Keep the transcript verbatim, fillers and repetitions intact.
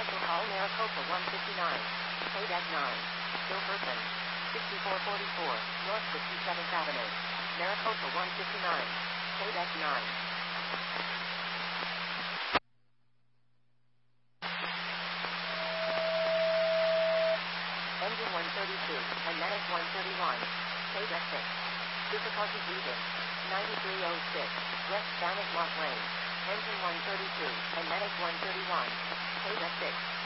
Special call Maricopa one fifty-nine. Kodak nine. Gilberton. sixty-four forty-four, North fifty-seventh Avenue. Maricopa one fifty-nine. Kodak nine. Engine one thirty-two, and Medic one thirty-one. Kodak six. Difficulty breathing. ninety-three oh six, West Stanislaus Lane. Engine one thirty-two, and Medic one thirty-one. Kodak six.